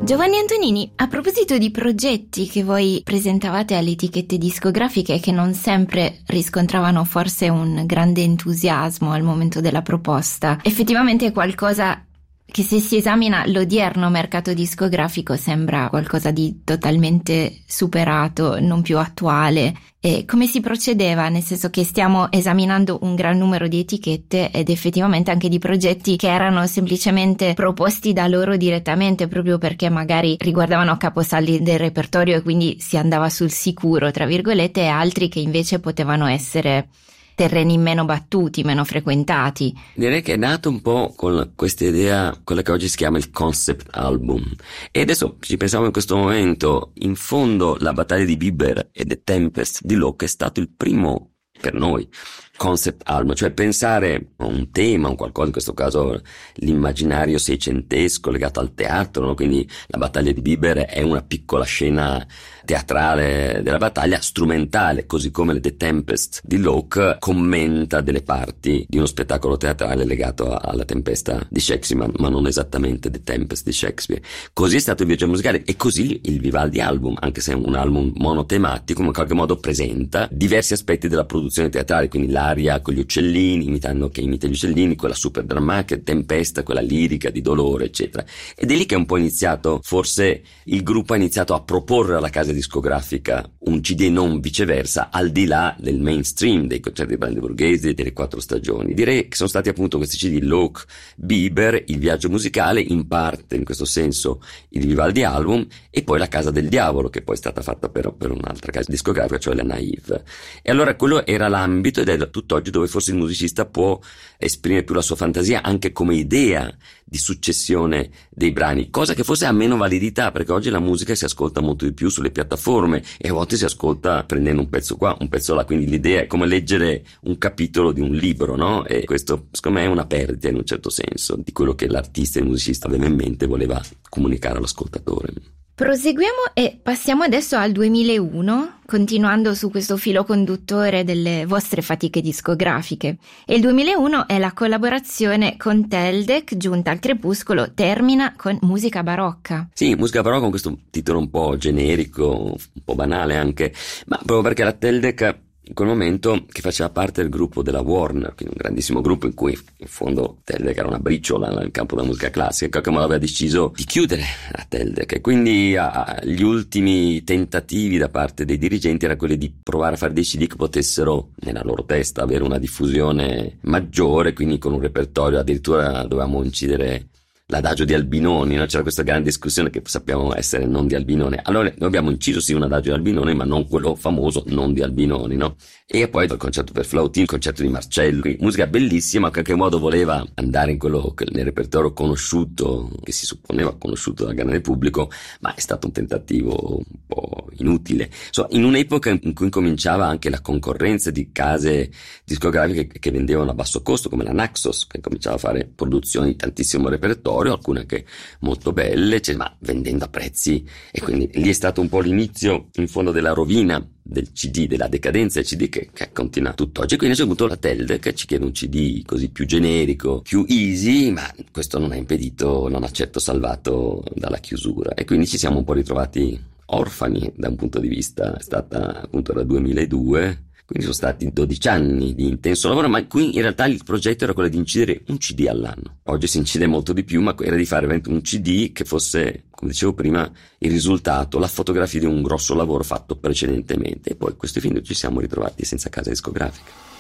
Giovanni Antonini, a proposito di progetti che voi presentavate alle etichette discografiche e che non sempre riscontravano forse un grande entusiasmo al momento della proposta, effettivamente è qualcosa che, se si esamina l'odierno mercato discografico, sembra qualcosa di totalmente superato, non più attuale. E come si procedeva? Nel senso che stiamo esaminando un gran numero di etichette ed effettivamente anche di progetti che erano semplicemente proposti da loro direttamente, proprio perché magari riguardavano caposaldi del repertorio e quindi si andava sul sicuro, tra virgolette, e altri che invece potevano essere terreni meno battuti, meno frequentati. Direi che è nato un po' con questa idea, quella che oggi si chiama il concept album. E adesso ci pensiamo in questo momento, in fondo la battaglia di Bieber e The Tempest di Locke è stato il primo, per noi, concept album, cioè pensare a un tema, un qualcosa, in questo caso l'immaginario seicentesco legato al teatro, no? Quindi la battaglia di Bieber è una piccola scena teatrale della battaglia, strumentale, così come le The Tempest di Locke commenta delle parti di uno spettacolo teatrale legato alla tempesta di Shakespeare, ma non esattamente The Tempest di Shakespeare. Così è stato il viaggio musicale e così il Vivaldi album, anche se è un album monotematico, in qualche modo presenta diversi aspetti della produzione teatrale, quindi l'aria con gli uccellini, che imita gli uccellini, quella super drammatica, tempesta, quella lirica di dolore, eccetera. Ed è lì che è un po' iniziato, forse il gruppo ha iniziato a proporre alla casa discografica un CD e non viceversa, al di là del mainstream dei concerti brandeburghesi e delle 4 stagioni. Direi che sono stati appunto questi CD Locke, Bieber, il viaggio musicale, in parte in questo senso il Vivaldi album, e poi la Casa del Diavolo, che poi è stata fatta però per un'altra casa discografica, cioè la Naive. E allora quello era l'ambito, ed è tutt'oggi dove forse il musicista può esprimere più la sua fantasia anche come idea di successione dei brani, cosa che forse ha meno validità, perché oggi la musica si ascolta molto di più sulle piattaforme e a volte si ascolta prendendo un pezzo qua, un pezzo là, quindi l'idea è come leggere un capitolo di un libro, no? E questo secondo me è una perdita in un certo senso di quello che l'artista e il musicista aveva in mente e voleva comunicare all'ascoltatore. Proseguiamo e passiamo adesso al 2001, continuando su questo filo conduttore delle vostre fatiche discografiche. E il 2001 è la collaborazione con Teldec, giunta al crepuscolo, termina con Musica Barocca. Sì, Musica Barocca, con questo titolo un po' generico, un po' banale anche, ma proprio perché la Teldec in quel momento, che faceva parte del gruppo della Warner, quindi un grandissimo gruppo in cui in fondo Teldec era una briciola nel campo della musica classica, in qualche modo aveva deciso di chiudere a Teldec, e quindi gli ultimi tentativi da parte dei dirigenti era quelli di provare a fare dei CD che potessero nella loro testa avere una diffusione maggiore, quindi con un repertorio, addirittura dovevamo incidere l'adagio di Albinoni, no? C'era questa grande discussione che sappiamo essere non di Albinoni. Allora noi abbiamo inciso sì un adagio di Albinoni, ma non quello famoso non di Albinoni, no? E poi il concerto per flauti, il concerto di Marcello, musica bellissima, in qualche modo voleva andare in quello nel repertorio conosciuto, che si supponeva conosciuto dal grande pubblico, ma è stato un tentativo un po' inutile. Insomma, in un'epoca in cui cominciava anche la concorrenza di case discografiche che vendevano a basso costo, come la Naxos, che cominciava a fare produzioni di tantissimo repertorio, alcune anche molto belle, ma vendendo a prezzi, e quindi lì è stato un po' l'inizio in fondo della rovina del CD, della decadenza del CD che continua tutt'oggi. Quindi c'è avuto la Teldec che ci chiede un CD così più generico, più easy, ma questo non ha impedito, non ha certo salvato dalla chiusura, e quindi ci siamo un po' ritrovati orfani da un punto di vista. È stata appunto era 2002, quindi sono stati 12 anni di intenso lavoro, ma qui in realtà il progetto era quello di incidere un CD all'anno. Oggi si incide molto di più, ma era di fare veramente un CD che fosse, come dicevo prima, il risultato, la fotografia di un grosso lavoro fatto precedentemente. E poi questo film ci siamo ritrovati senza casa discografica.